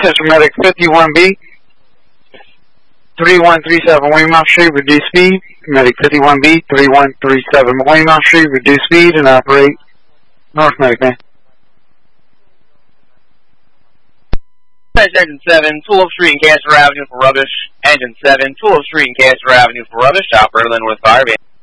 Attention Medic 51B, 3137 Weymouth Street, reduce speed. Medic 51B, 3137 Weymouth Street, reduce speed and operate North Medic Man. Engine 7, Tulip Street and Castro Avenue for rubbish. Engine 7, Tulip Street and Castro Avenue for rubbish. Operator Linwood Fire Base.